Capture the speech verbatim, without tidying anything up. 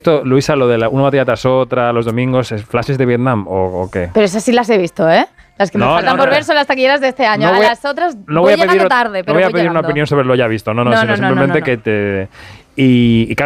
Esto, Luisa, lo de la, una batalla tras otra, los domingos, ¿es flashes de Vietnam o, o qué? Pero esas sí las he visto, ¿eh? Las que No, me faltan no, por no. ver son las taquilleras de este año. No a voy a- las otras No voy, voy a llegando pedir, tarde, no pero voy a voy pedir una llegando. opinión sobre lo ya visto, no, no, No, sino no, no, simplemente no, no. que te... Y, y claro,